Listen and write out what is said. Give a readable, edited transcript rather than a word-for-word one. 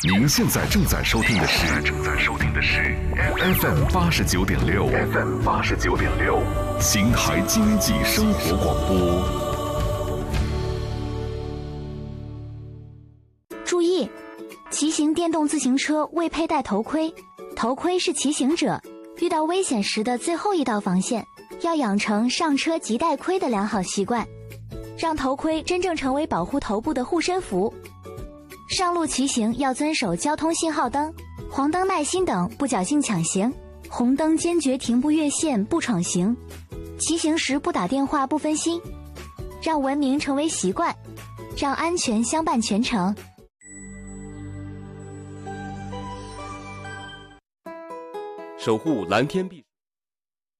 您现在正在收听的是 FM 89.6，邢台经济生活广播。 注意，骑行电动自行车未佩戴头盔，头盔是骑行者遇到危险时的最后一道防线，要养成上车即戴盔的良好习惯，让头盔真正成为保护头部的护身符。上路骑行要遵守交通信号灯、黄灯耐心等，不侥幸抢行，红灯坚决停不越线不闯行，骑行时不打电话不分心，让文明成为习惯，让安全相伴全程。 守护蓝天碧。